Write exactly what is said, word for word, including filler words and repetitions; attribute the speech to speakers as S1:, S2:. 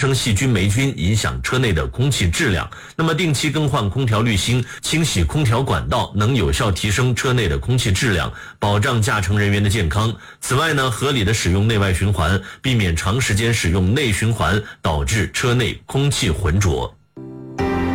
S1: 生细菌、霉菌，影响车内的空气质量。那么定期更换空调滤芯，清洗空调管道，能有效提升车内的空气质量，保障驾乘人员的健康。此外呢，合理的使用内外循环，避免长时间使用内循环导致车内空气浑浊。